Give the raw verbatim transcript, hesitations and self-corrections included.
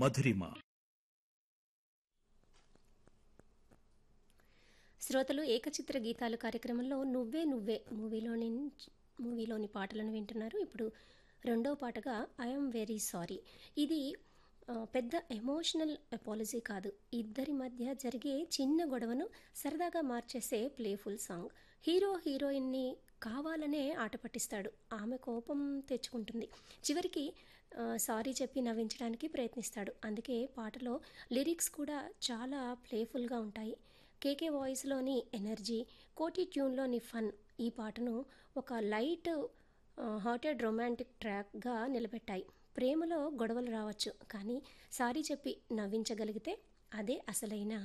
మధురిమ. శ్రోతలు ఏకచిత్ర గీతాలు కార్యక్రమంలో నువ్వే నువ్వే మూవీలోని మూవీలోని పాటలను వింటున్నారు. ఇప్పుడు రెండో పాటగా ఐఎమ్ వెరీ సారీ. ఇది ఆ, పెద్ద ఎమోషనల్ అపాలజీ కాదు, ఇద్దరి మధ్య జరిగే చిన్న గొడవను సరదాగా మార్చేసే ప్లేఫుల్ సాంగ్. హీరో హీరోయిన్ని కావాలనే ఆట పట్టిస్తాడు, ఆమె కోపం తెచ్చుకుంటుంది, చివరికి ఆ, సారీ చెప్పి నవ్వించడానికి ప్రయత్నిస్తాడు. అందుకే పాటలో లిరిక్స్ కూడా చాలా ప్లేఫుల్గా ఉంటాయి. కేకే వాయిస్లోని ఎనర్జీ, కోటి ట్యూన్లోని ఫన్ ఈ పాటను ఒక లైట్ హార్టెడ్ రొమాంటిక్ ట్రాక్గా నిలబెట్టాయి. ప్రేమలో గొడవలు రావచ్చు, కానీ సారీ చెప్పి నవ్వించగలిగితే అదే అసలైన